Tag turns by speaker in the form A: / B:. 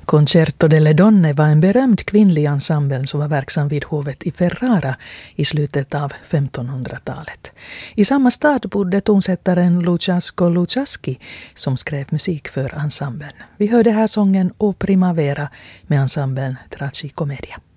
A: Concerto delle Donne var en berömd kvinnlig ensemble som var verksam vid hovet i Ferrara i slutet av 1500-talet. I samma stad bodde tonsättaren Luciasco Luciaschi som skrev musik för ensemblen. Vi hörde här sången O Primavera med ensemblen Tragicomedia.